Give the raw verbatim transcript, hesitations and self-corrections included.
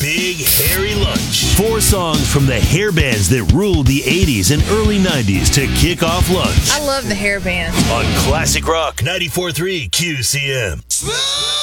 Big Hairy Lunch. Four songs from the hair bands that ruled the eighties and early nineties to kick off lunch. I love the hair band. On Classic Rock ninety-four point three Q C M.